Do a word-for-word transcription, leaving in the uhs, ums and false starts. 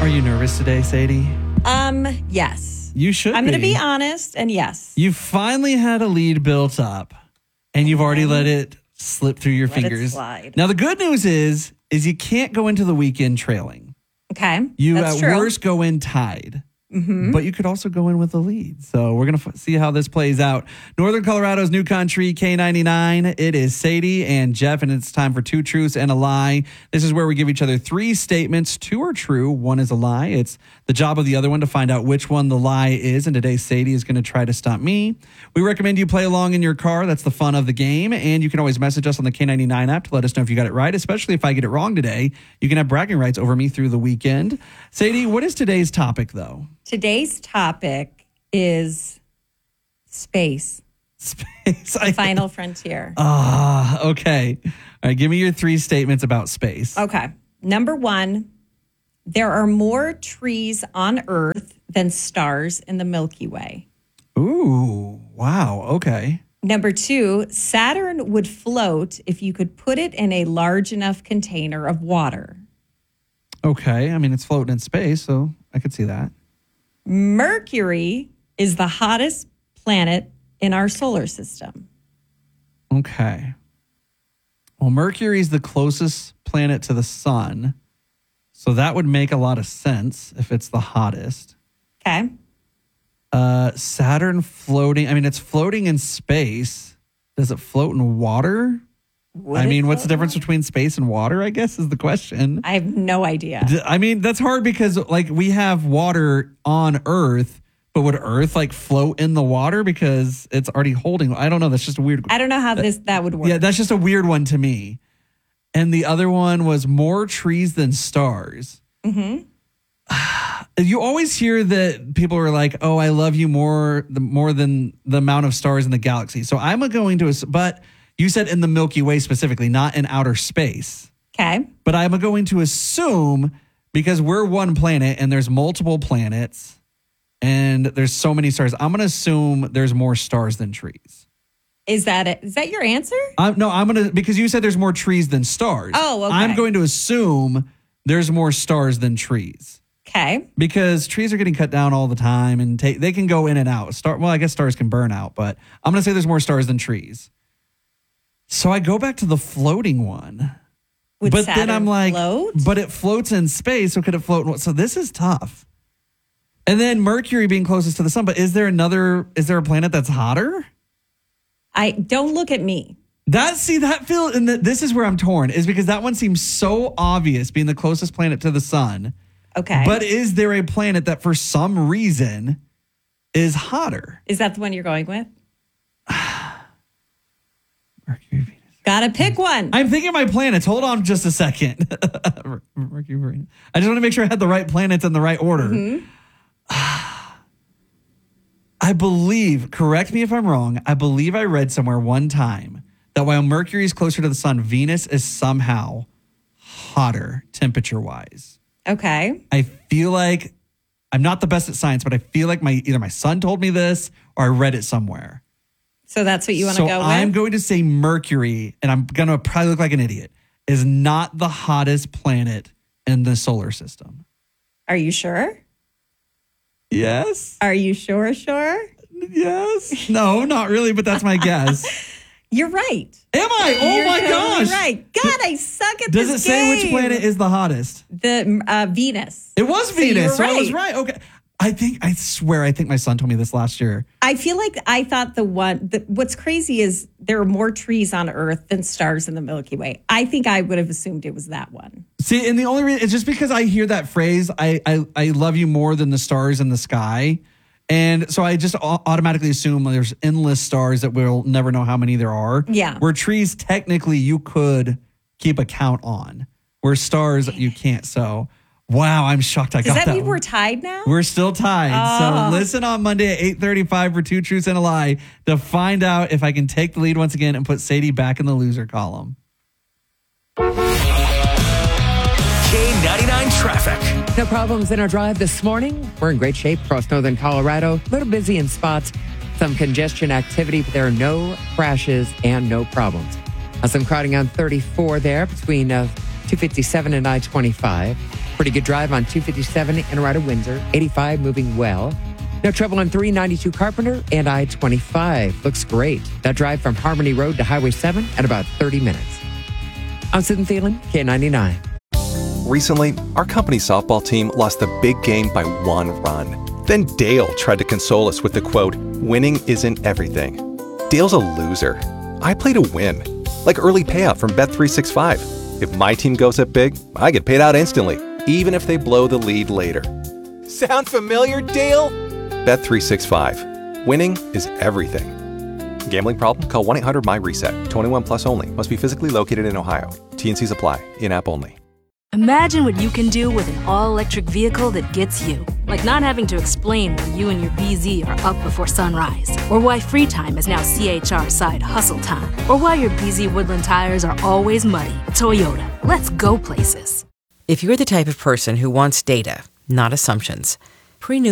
Are you nervous today, Sadie? Um, yes. You should I'm be. going to be honest, and yes. You finally had a lead built up, and you've already let it slip through your Let it fingers. slide. Now, the good news is, is you can't go into the weekend trailing. Okay, You that's at true. worst go in tied. Mm-hmm. But you could also go in with a lead. So we're going to f- see how this plays out. Northern Colorado's new country, K ninety-nine. It is Sadie and Jeff, and it's time for Two Truths and a Lie. This is where we give each other three statements. Two are true. One is a lie. It's the job of the other one to find out which one the lie is. And today, Sadie is going to try to stump me. We recommend you play along in your car. That's the fun of the game. And you can always message us on the K ninety-nine app to let us know if you got it right, especially if I get it wrong today. You can have bragging rights over me through the weekend. Sadie, what is today's topic, though? Today's topic is space. Space. The final frontier. Ah, okay. All right, give me your three statements about space. Okay. Number one, there are more trees on Earth than stars in the Milky Way. Ooh, wow. Okay. Number two, Saturn would float if you could put it in a large enough container of water. Okay. I mean, it's floating in space, so I could see that. Mercury is the hottest planet in our solar system. Okay. Well, Mercury is the closest planet to the sun, so that would make a lot of sense if it's the hottest. Okay. Uh, Saturn floating. I mean, it's floating in space. Does it float in water? Would I it mean, what's the float? difference between space and water, I guess, is the question. I have no idea. D- I mean, that's hard because, like, we have water on Earth, but would Earth, like, float in the water because it's already holding? I don't know. That's just a weird. I don't know how this that would work. Yeah, that's just a weird one to me. And the other one was more trees than stars. Mm-hmm. You always hear that people are like, "Oh, I love you more, the more than the amount of stars in the galaxy." So I'm going to, ass- but you said in the Milky Way specifically, not in outer space. Okay. But I'm going to assume because we're one planet and there's multiple planets and there's so many stars, I'm going to assume there's more stars than trees. Is that it? Is that your answer? I'm, no, I'm going to, because you said there's more trees than stars. Oh, okay. I'm going to assume there's more stars than trees. Okay. Because trees are getting cut down all the time and take, they can go in and out. Star, well, I guess stars can burn out, but I'm going to say there's more stars than trees. So I go back to the floating one. Would but Saturn then I'm like, float? but it floats in space. So could it float? in- So this is tough. And then Mercury being closest to the sun. But is there another, is there a planet that's hotter? I don't look at me. That, see, that feel, and the, this is where I'm torn, is because that one seems so obvious being the closest planet to the sun. Okay. But is there a planet that for some reason is hotter? Is that the one you're going with? Mercury, Venus. Gotta pick one. I'm thinking of my planets. Hold on just a second. Mercury, Venus. I just want to make sure I had the right planets in the right order. Mm-hmm. I believe, correct me if I'm wrong, I believe I read somewhere one time that while Mercury is closer to the sun, Venus is somehow hotter temperature-wise. Okay. I feel like, I'm not the best at science, but I feel like my either my son told me this or I read it somewhere. So that's what you want to So go with? I'm going to say Mercury, and I'm going to probably look like an idiot, is not the hottest planet in the solar system. Are you sure? Yes. Are you sure, sure? Yes. No, not really, but that's my guess. You're right. Am I? Oh You're my totally gosh. right. God, I suck at Does this it say which game. planet is the hottest? The uh, Venus. It was So Venus. you're So I was right. right. Okay. I think, I swear, I think my son told me this last year. I feel like I thought the one, the, what's crazy is there are more trees on Earth than stars in the Milky Way. I think I would have assumed it was that one. See, and the only reason, it's just because I hear that phrase, I, I, I love you more than the stars in the sky. And so I just au- automatically assume there's endless stars that we'll never know how many there are. Yeah. Where trees, technically, you could keep a count on. Where stars, you can't. So, wow, I'm shocked I Does got that that mean one. we're tied now? We're still tied. Oh. So listen on Monday at eight thirty-five for Two Truths and a Lie to find out if I can take the lead once again and put Sadie back in the loser column. K ninety-nine traffic. No problems in our drive this morning. We're in great shape across northern Colorado. A little busy in spots. Some congestion activity, but there are no crashes and no problems. Uh, some crowding on thirty-four there between uh, two fifty-seven and I twenty-five. Pretty good drive on two fifty-seven in and out of Windsor. eighty-five moving well. No trouble on three ninety-two Carpenter and I twenty-five. Looks great. That drive from Harmony Road to Highway seven at about thirty minutes. I'm Sid Thielen, K ninety-nine. Recently, our company softball team lost the big game by one run. Then Dale tried to console us with the quote, "Winning isn't everything." Dale's a loser. I play to win. Like early payout from Bet three sixty-five. If my team goes up big, I get paid out instantly, even if they blow the lead later. Sound familiar, Dale? Bet three sixty-five. Winning is everything. Gambling problem? Call one eight hundred M Y reset. twenty-one plus only. Must be physically located in Ohio. T N Cs apply. In-app only. Imagine what you can do with an all-electric vehicle that gets you. Like not having to explain why you and your B Z are up before sunrise. Or why free time is now C H R side hustle time. Or why your B Z Woodland tires are always muddy. Toyota. Let's go places. If you're the type of person who wants data, not assumptions, Prenew